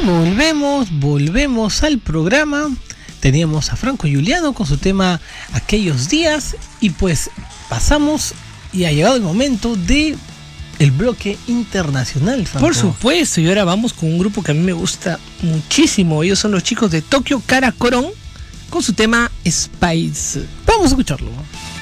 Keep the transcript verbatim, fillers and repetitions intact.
volvemos, volvemos al programa. Teníamos a Franco Juliano con su tema Aquellos Días. Y pues pasamos y ha llegado el momento de el bloque internacional, Franco. Por supuesto, y ahora vamos con un grupo que a mí me gusta muchísimo. Ellos son los chicos de Tokyo Karakoron con su tema Spice. Vamos a escucharlo.